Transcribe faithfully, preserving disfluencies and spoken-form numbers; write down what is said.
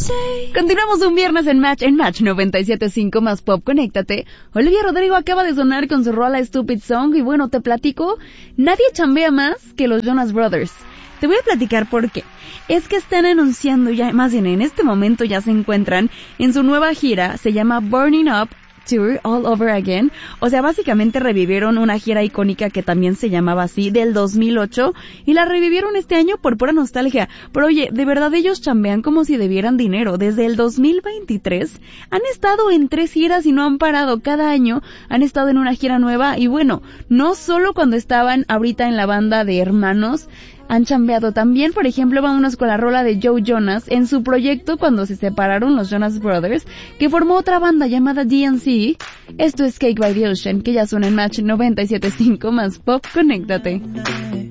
Continuamos un viernes en Match, en Match noventa y siete punto cinco más Pop, conéctate. Olivia Rodrigo acaba de sonar con su rola Stupid Song y bueno, te platico, nadie chambea más que los Jonas Brothers. Te voy a platicar por qué. Es que están anunciando ya, más bien en este momento ya se encuentran en su nueva gira, se llama Burning Up Tour All Over Again. O sea, básicamente revivieron una gira icónica que también se llamaba así, del dos mil ocho, y la revivieron este año por pura nostalgia. Pero oye, de verdad ellos chambean como si debieran dinero. Desde el dos mil veintitrés han estado en tres giras y no han parado. Cada año han estado en una gira nueva y bueno, no solo cuando estaban ahorita en la banda de hermanos, han chambeado también, por ejemplo, vámonos con la rola de Joe Jonas en su proyecto cuando se separaron los Jonas Brothers, que formó otra banda llamada D N C. Esto es Cake by the Ocean, que ya suena en Match noventa y siete punto cinco más Pop, conéctate.